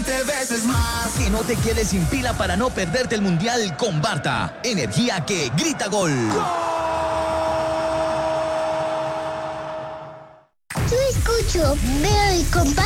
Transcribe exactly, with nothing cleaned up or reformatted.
veinte veces más. Que no te quedes sin pila para no perderte el Mundial con Barta. Energía que grita gol. Yo escucho, veo y comparto